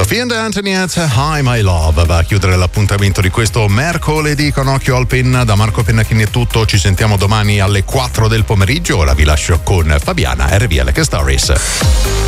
Sophie and Anthony at Hi My Love va a chiudere l'appuntamento di questo mercoledì con Occhio al Penna. Da Marco Pennacchini è tutto, ci sentiamo domani alle 4 del pomeriggio. Ora vi lascio con Fabiana, RVL Che Stories.